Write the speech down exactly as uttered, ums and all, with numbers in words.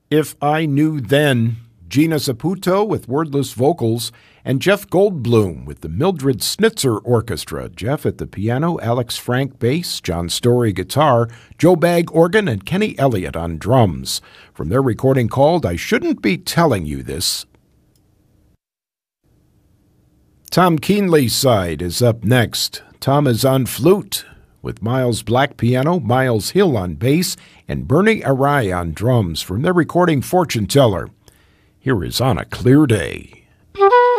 If I Knew Then, Gina Saputo with wordless vocals, and Jeff Goldblum with the Mildred Snitzer Orchestra. Jeff at the piano, Alex Frank bass, John Story guitar, Joe Bagg organ, and Kenny Elliott on drums. From their recording called I Shouldn't Be Telling You This. Tom Keenley's side is up next. Tom is on flute, with Miles Black piano, Miles Hill on bass, and Bernie Arai on drums from their recording Fortune Teller. Here is On a Clear Day.